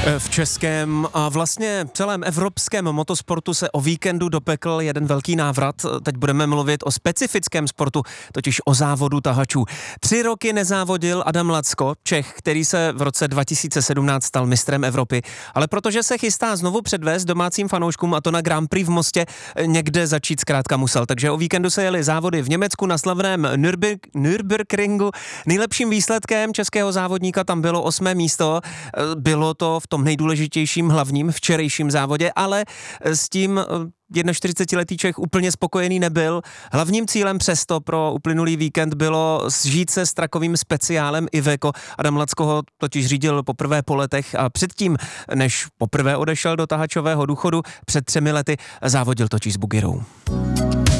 V českém a vlastně celém evropském motosportu se o víkendu dopekl jeden velký návrat. Teď budeme mluvit o specifickém sportu, totiž o závodu tahačů. 3 roky nezávodil Adam Lacko, Čech, který se v roce 2017 stal mistrem Evropy. Ale protože se chystá znovu předvést domácím fanouškům, a to na Grand Prix v Mostě, někde začít zkrátka musel. Takže o víkendu se jeli závody v Německu na slavném Nürburgringu. Nejlepším výsledkem českého závodníka tam bylo 8. místo. Bylo to v tom nejdůležitějším hlavním včerejším závodě, ale s tím 41letý Čech úplně spokojený nebyl. Hlavním cílem přesto pro uplynulý víkend bylo zžít se s trakovým speciálem Iveco. Adam Lacko ho totiž řídil poprvé po letech a předtím, než poprvé odešel do tahačového důchodu, před 3 lety závodil totiž s Bugirou.